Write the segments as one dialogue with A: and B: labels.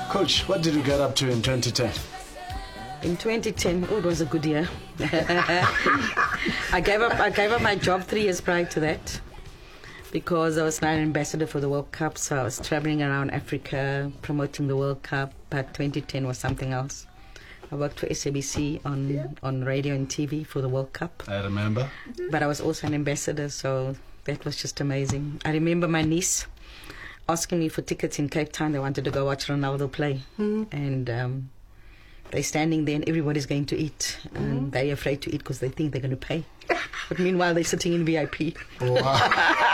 A: Coach, what did you get up to in 2010?
B: In 2010, it was a good year. I gave up my job 3 years prior to that because I was now an ambassador for the World Cup, so I was traveling around Africa promoting the World Cup, but 2010 was something else. I worked for SABC on radio and TV for the World Cup.
A: I remember.
B: But I was also an ambassador, so that was just amazing. I remember my niece asking me for tickets in Cape Town. They wanted to go watch Ronaldo play. And they're standing there and everybody's going to eat. And they're afraid to eat because they think they're going to pay. But meanwhile, they're sitting in VIP.
A: Wow.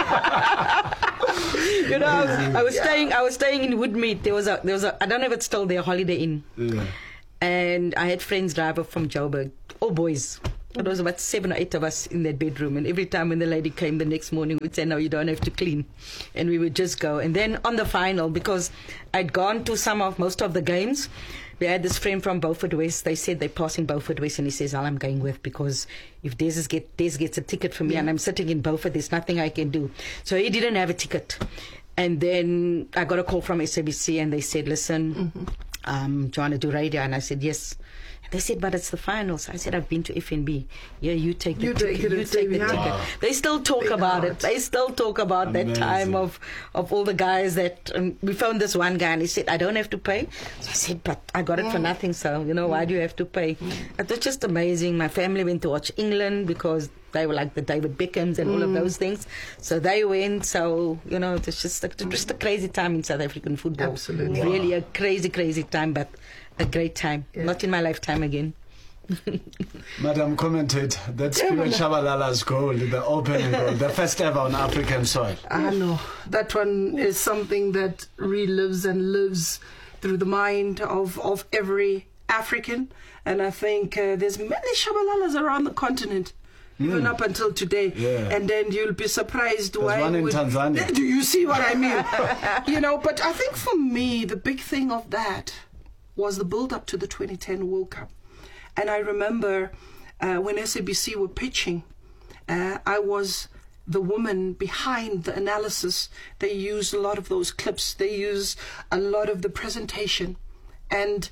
B: You know, I was staying in Woodmead. There was a I don't know if it's still there, Holiday Inn.
A: Yeah.
B: And I had friends drive up from Joburg, all boys. It was about 7 or 8 of us in that bedroom. And every time when the lady came the next morning, we'd say, no, you don't have to clean. And we would just go. And then on the final, because I'd gone to most of the games, we had this friend from Beaufort West. They said they're passing Beaufort West. And he says, I'm going with, because if Des gets a ticket for me and I'm sitting in Beaufort, there's nothing I can do. So he didn't have a ticket. And then I got a call from SABC and they said, listen, do you want to do radio? And I said, yes. And they said, but it's the finals. I said, I've been to FNB. Yeah, you take the ticket. You take the ticket.
A: Wow.
B: They still talk about it. They still talk about that time of all the guys that... we found this one guy and he said, I don't have to pay. So I said, but I got it for nothing. So, why do you have to pay? It was just amazing. My family went to watch England because they were like the David Beckhams and all of those things. So they went. So, it was just a crazy time in South African football.
C: Absolutely.
B: Really a crazy, crazy time, but a great time. Yeah. Not in my lifetime again.
A: Madam Commentator, that's Sphiwe Tshabalala's goal, the opening goal, the first ever on African soil.
C: I know. That one is something that relives and lives through the mind of every African. And I think there's many Tshabalalas around the continent. Even up until today.
A: Yeah.
C: And then you'll be surprised
A: There's one in Tanzania.
C: Do you see what I mean? But I think for me, the big thing of that was the build-up to the 2010 World Cup. And I remember when SABC were pitching, I was the woman behind the analysis. They use a lot of those clips. They use a lot of the presentation. And,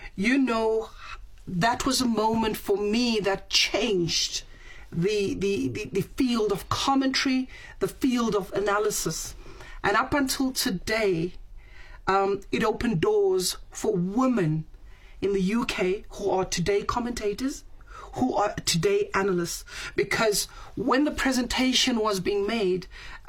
C: that was a moment for me that changed the field of commentary, the field of analysis. And up until today, it opened doors for women in the UK who are today commentators, who are today analysts. Because when the presentation was being made,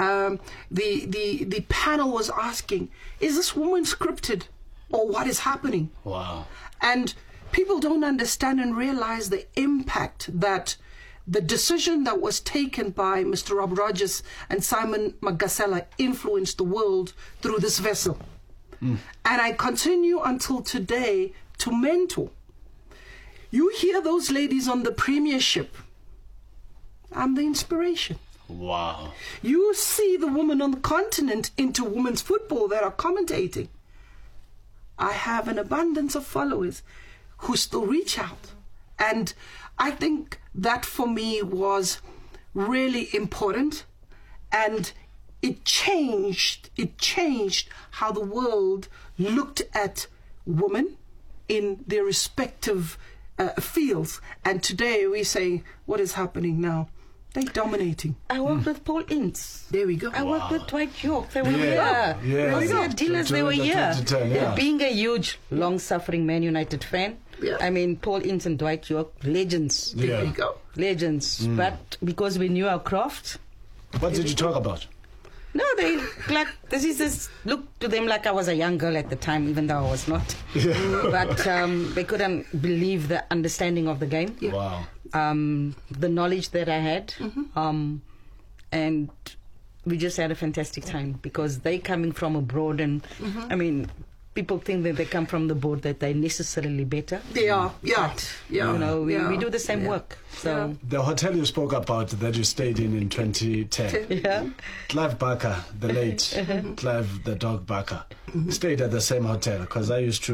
C: the panel was asking, is this woman scripted or what is happening?
A: Wow.
C: And people don't understand and realize the impact that the decision that was taken by Mr. Rob Rogers and Simon Magasela influenced the world through this vessel. And I continue until today to mentor. You hear those ladies on the Premiership. I'm the inspiration.
A: Wow.
C: You see the women on the continent into women's football that are commentating. I have an abundance of followers who still reach out. And I think that for me was really important, and it changed how the world looked at women in their respective fields. And today we say, what is happening now? They're dominating.
B: I worked with Paul Ince.
C: There we go.
B: I worked with Dwight York. They were here.
A: Yeah.
B: Rosier Dealers, they were here.
A: Yeah.
B: Being a huge, long-suffering Man United fan, I mean, Paul Ince and Dwight York, legends.
C: There we go.
B: Legends. But because we knew our craft.
A: What did you talk about?
B: No, they looked to them like I was a young girl at the time, even though I was not. But they couldn't believe the understanding of the game.
C: Yeah.
A: Wow.
B: The knowledge that I had. And we just had a fantastic time because they coming from abroad and, I mean, people think that they come from the board that they're necessarily better.
C: They are,
B: we do the same work. So
A: the hotel you spoke about that you stayed in 2010. Clive Barker, the late Clive the Dog Barker, stayed at the same hotel because I used to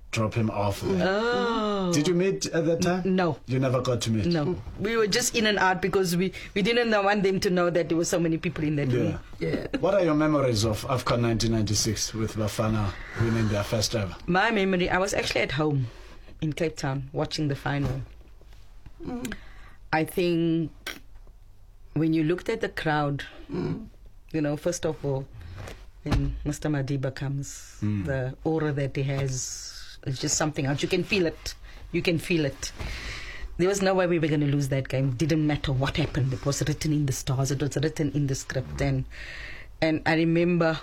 A: drop him off there.
B: Oh.
A: Did you meet at that time?
B: No.
A: You never got to meet?
B: No. We were just in and out because we didn't want them to know that there were so many people in that room.
C: Yeah.
A: What are your memories of AFCON 1996 with Bafana winning their first ever?
B: My memory, I was actually at home in Cape Town watching the final. I think when you looked at the crowd, you know, first of all, when Mr. Madiba comes, the aura that he has is just something else. You can feel it. You can feel it. There was no way we were going to lose that game. Didn't matter what happened. It was written in the stars. It was written in the script. And I remember,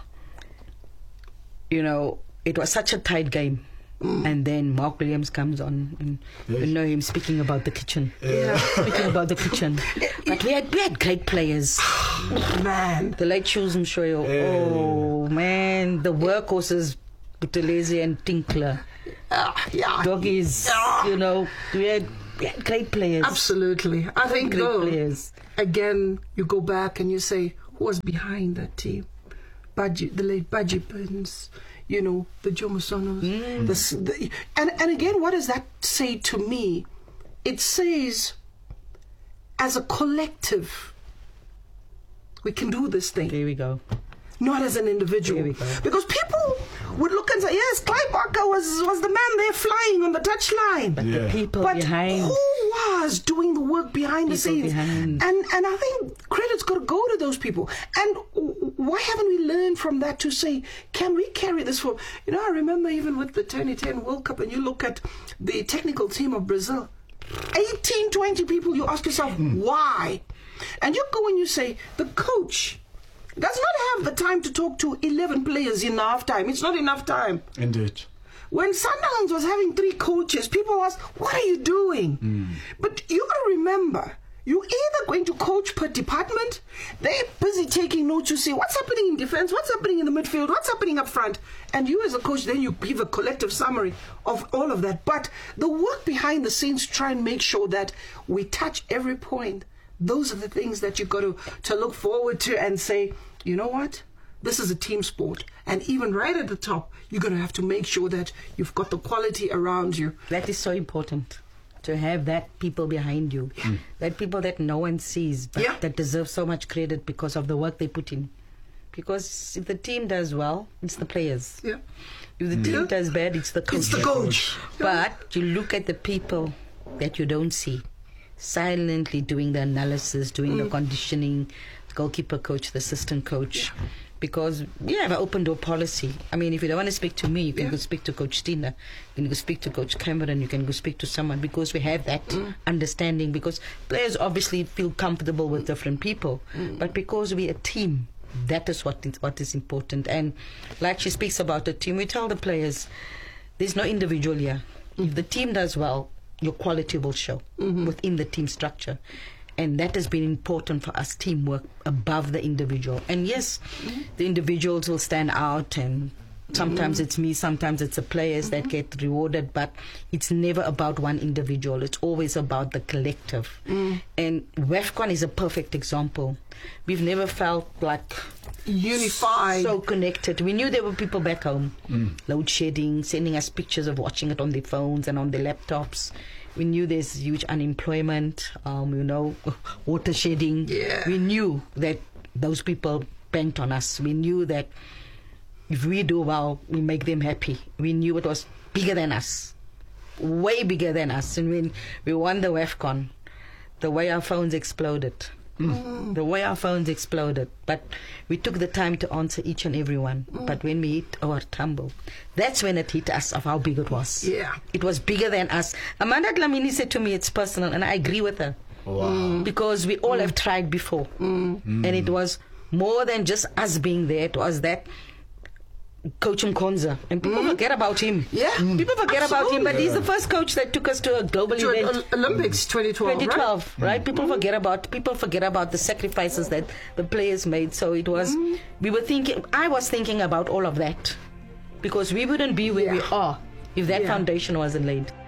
B: you know, it was such a tight game. And then Mark Williams comes on, and you know him speaking about the kitchen. Speaking about the kitchen. But we had great players.
C: Man.
B: The late Jules Mshoyo. Oh, man. The workhorses, Buthelezi and Tinkler. Doggies, you know, we had great players.
C: Absolutely. I think,
B: great
C: though,
B: players.
C: again, you go back and you say, who was behind that team? The late Baji Pins, you know, the Jomosonos. And again, what does that say to me? It says, as a collective, we can do this thing.
B: There we go.
C: Not as an individual.
B: There we go.
C: Because people would look and say, yes, Clive Barker was the man there flying on the touchline.
B: But the people
C: But
B: behind.
C: who was doing the work behind the scenes?
B: Behind.
C: And I think credit's got to go to those people. And why haven't we learned from that to say, can we carry this forward? You know, I remember even with the 2010 World Cup, and you look at the technical team of Brazil, 18, 20 people, you ask yourself, why? And you go and you say, the coach does not have the time to talk to 11 players in half time. It's not enough time.
A: Indeed.
C: When Sundowns was having 3 coaches, people asked, what are you doing? But you got to remember, you're either going to coach per department, they're busy taking notes to say what's happening in defense, what's happening in the midfield, what's happening up front. And you as a coach, then you give a collective summary of all of that. But the work behind the scenes to try and make sure that we touch every point. Those are the things that you've got to look forward to and say, you know what? This is a team sport. And even right at the top, you're going to have to make sure that you've got the quality around you.
B: That is so important, to have that people behind you. That people that no one sees, but that deserve so much credit because of the work they put in. Because if the team does well, it's the players.
C: Yeah.
B: If the team does bad, it's the coach.
C: It's the coach.
B: But you look at the people that you don't see, silently doing the analysis, doing the conditioning, the goalkeeper coach, the assistant coach. Because we have an open door policy. I mean, if you don't want to speak to me, you can go speak to Coach Tina, you can go speak to Coach Cameron, you can go speak to someone, because we have that understanding. Because players obviously feel comfortable with different people, but because we're a team, that is what is important. And like she speaks about the team, we tell the players, there's no individual here. If the team does well, your quality will show within the team structure. And that has been important for us, teamwork above the individual. And yes, the individuals will stand out, and sometimes it's me, sometimes it's the players that get rewarded, but it's never about one individual. It's always about the collective. And WAFCON is a perfect example. We've never felt like
C: unified,
B: so connected. We knew there were people back home, load shedding, sending us pictures of watching it on their phones and on their laptops. We knew there's huge unemployment, water shedding.
C: Yeah.
B: We knew that those people banked on us. We knew that if we do well, we make them happy. We knew it was bigger than us, way bigger than us. And when we won the WAFCON, the way our phones exploded. The way our phones exploded. But we took the time to answer each and every one. But when we hit our tumble, that's when it hit us of how big it was.
C: Yeah.
B: It was bigger than us. Amanda Dlamini said to me, it's personal, and I agree with her.
A: Wow.
B: Because we all have tried before. And it was more than just us being there. It was that Coach Mkonza, and people forget about him.
C: Yeah,
B: people forget about him, but he's the first coach that took us to a global event.
C: Olympics 2012,
B: right? People forget about the sacrifices that the players made. So it was, I was thinking about all of that, because we wouldn't be where we are if that foundation wasn't laid.